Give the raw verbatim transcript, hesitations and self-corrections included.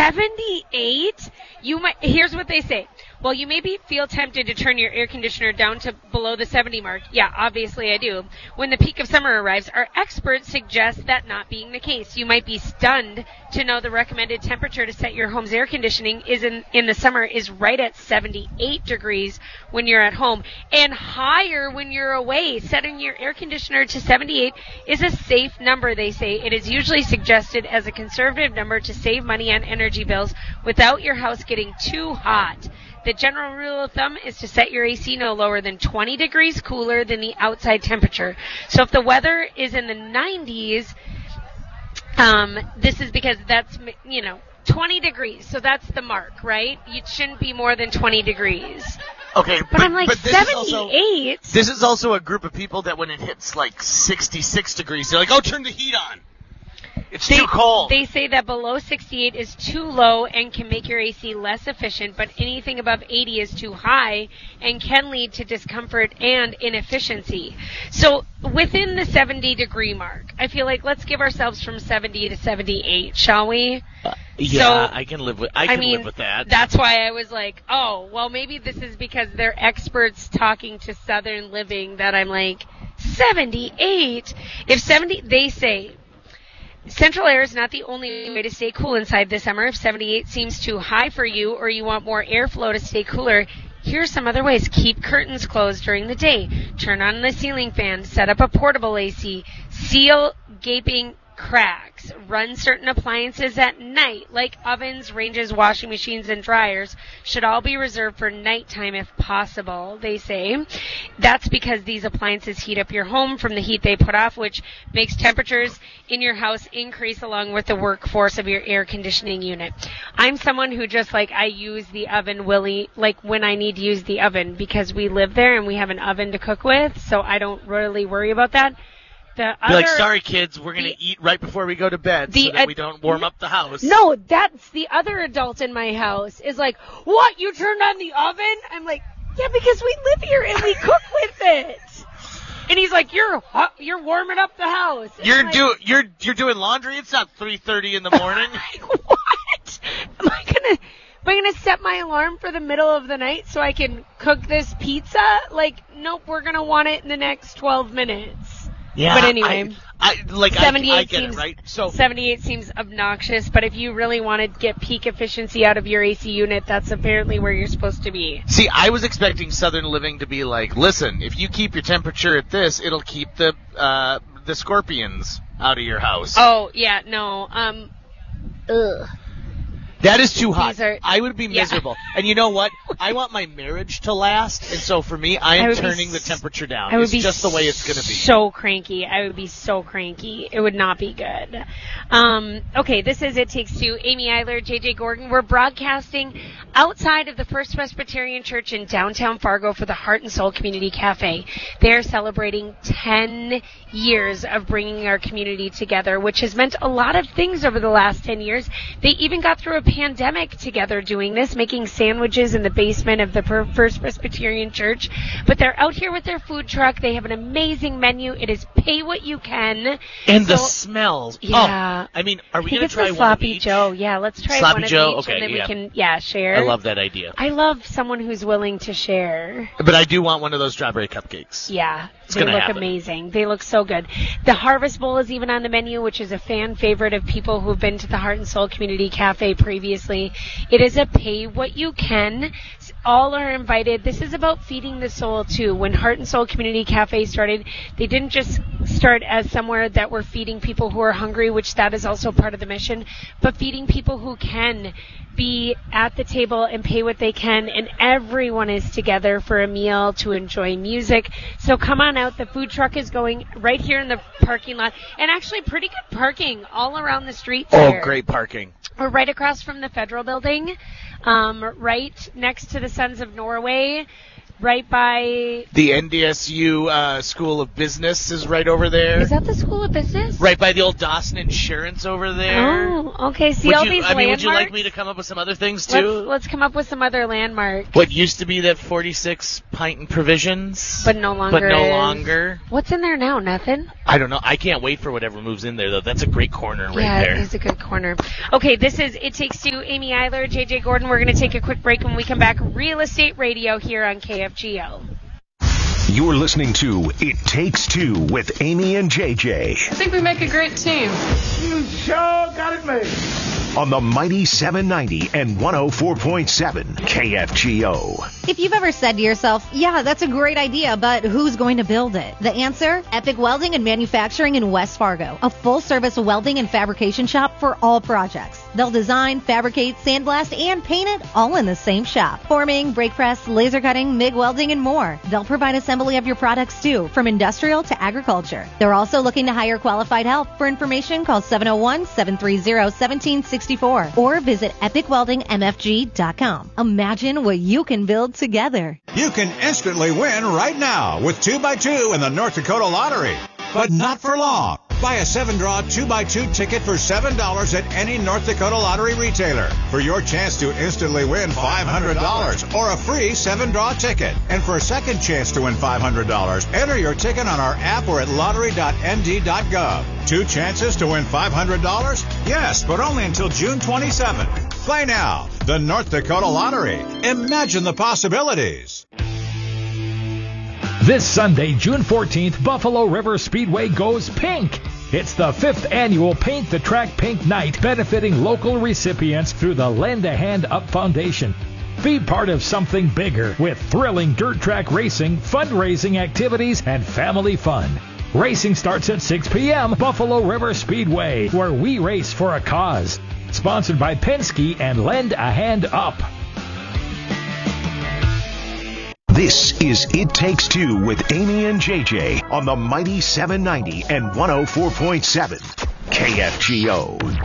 seventy-eight? You might. Here's what they say. Well, you maybe feel tempted to turn your air conditioner down to below the seventy mark. Yeah, obviously I do. When the peak of summer arrives, our experts suggest that not being the case. You might be stunned to know the recommended temperature to set your home's air conditioning is in, in the summer is right at seventy-eight degrees when you're at home and higher when you're away. Setting your air conditioner to seventy-eight is a safe number, they say. It is usually suggested as a conservative number to save money on energy bills without your house getting too hot. The general rule of thumb is to set your A C no lower than twenty degrees cooler than the outside temperature. So if the weather is in the nineties, um, this is because that's, you know, twenty degrees. So that's the mark, right? It shouldn't be more than twenty degrees. Okay, but, but I'm like, but this seventy-eight? Is also, this is also a group of people that when it hits like sixty-six degrees, they're like, oh, turn the heat on. It's they, too cold. They say that below sixty-eight is too low and can make your A C less efficient, but anything above eighty is too high and can lead to discomfort and inefficiency. So within the seventy degree mark, I feel like let's give ourselves from seventy to seventy-eight, shall we? Uh, yeah, so, I can live with I can I mean, live with that. That's why I was like, oh, well, maybe this is because they're experts talking to Southern Living that I'm like, seventy-eight? If seventy, they say, central air is not the only way to stay cool inside this summer. If seventy-eight seems too high for you or you want more airflow to stay cooler, here's some other ways. Keep curtains closed during the day. Turn on the ceiling fan. Set up a portable A C. Seal gaping cracks. Run certain appliances at night, like ovens, ranges, washing machines, and dryers, should all be reserved for nighttime if possible, they say. That's because these appliances heat up your home from the heat they put off, which makes temperatures in your house increase along with the workforce of your air conditioning unit. I'm someone who just, like, I use the oven willy, like, when I need to use the oven because we live there and we have an oven to cook with, so I don't really worry about that. The Be other, like, sorry, kids, we're going to eat right before we go to bed the, so that uh, we don't warm up the house. No, that's the other adult in my house is like, what, you turned on the oven? I'm like, yeah, because we live here and we cook with it. And he's like, you're hot, you're warming up the house. And You're like, do you're you're doing laundry. It's not three thirty in the morning. like, what? Am I gonna am I gonna set my alarm for the middle of the night so I can cook this pizza? Like, nope, we're gonna want it in the next twelve minutes. Yeah, but anyway, I, I like seventy-eight I, I get seems, it, right? So seventy-eight seems obnoxious, but if you really want to get peak efficiency out of your A C unit, that's apparently where you're supposed to be. See, I was expecting Southern Living to be like, listen, if you keep your temperature at this, it'll keep the uh, the scorpions out of your house. Oh yeah, no, um, ugh. That is too hot. Are, I would be miserable. Yeah. And you know what? I want my marriage to last, and so for me, I am I turning be, the temperature down. I would it's be just the way it's going to be. So cranky. I would be so cranky. It would not be good. Um, okay, this is It Takes Two. Amy Eiler, J J Gordon. We're broadcasting outside of the First Presbyterian Church in downtown Fargo for the Heart and Soul Community Cafe. They're celebrating ten years of bringing our community together, which has meant a lot of things over the last ten years. They even got through a pandemic together doing this, making sandwiches in the basement of the First Presbyterian Church. But they're out here with their food truck. They have an amazing menu. It is pay what you can. And so, the smells. Yeah. Oh, I mean, are we going to try one Sloppy of each? Joe. Yeah, let's try Sloppy one of Joe? each Okay, and then yeah. we can, yeah, share. I love that idea. I love someone who's willing to share. But I do want one of those strawberry cupcakes. Yeah. It's they gonna look happen. amazing. They look so good. The Harvest Bowl is even on the menu, which is a fan favorite of people who've been to the Heart and Soul Community Cafe previously. It is a pay what you can. All are invited. This is about feeding the soul, too. When Heart and Soul Community Cafe started, they didn't just start as somewhere that were feeding people who are hungry, which that is also part of the mission, but feeding people who can be at the table and pay what they can, and everyone is together for a meal to enjoy music. So come on out. The food truck is going right here in the parking lot, and actually pretty good parking all around the streets Oh, here. great parking. We're right across from the Federal Building, um, right next to the Sons of Norway. right by... The N D S U uh, School of Business is right over there. Is that the School of Business? Right by the old Dawson Insurance over there. Oh, okay. See would all you, these I mean, landmarks? would you like me to come up with some other things, too? Let's, let's come up with some other landmarks. What used to be that forty-six Pint and Provisions. But no longer But no is. longer. What's in there now? Nothing? I don't know. I can't wait for whatever moves in there, though. That's a great corner right yeah, there. it is a good corner. Okay, this is It Takes Two. Amy Eiler, J J Gordon. We're going to take a quick break. When we come back, Real Estate Radio here on K F G O. You're listening to It Takes Two with Amy and J J. I think we make a great team. You sure got it made. On the mighty seven ninety and one oh four point seven K F G O. If you've ever said to yourself, yeah, that's a great idea, but who's going to build it? The answer? Epic Welding and Manufacturing in West Fargo, a full-service welding and fabrication shop for all projects. They'll design, fabricate, sandblast, and paint it all in the same shop. Forming, brake press, laser cutting, MIG welding, and more. They'll provide assembly of your products too, from industrial to agriculture. They're also looking to hire qualified help. For information, call seven oh one, seven three oh, one seven six four or visit epic welding m f g dot com. Imagine what you can build together. You can instantly win right now with two by two in the North Dakota Lottery. But not for long. Buy a seven-draw two by two ticket for seven dollars at any North Dakota Lottery retailer for your chance to instantly win five hundred dollars or a free seven-draw ticket. And for a second chance to win five hundred dollars, enter your ticket on our app or at lottery dot n d dot gov. Two chances to win five hundred dollars? Yes, but only until June twenty-seventh. Play now. The North Dakota Lottery. Imagine the possibilities. This Sunday, June fourteenth, Buffalo River Speedway goes pink. It's the fifth annual Paint the Track Pink Night, benefiting local recipients through the Lend a Hand Up Foundation. Be part of something bigger with thrilling dirt track racing, fundraising activities, and family fun. Racing starts at six p.m. Buffalo River Speedway, where we race for a cause. Sponsored by Penske and Lend a Hand Up. This is It Takes Two with Amy and J J on the mighty seven ninety and one oh four point seven K F G O.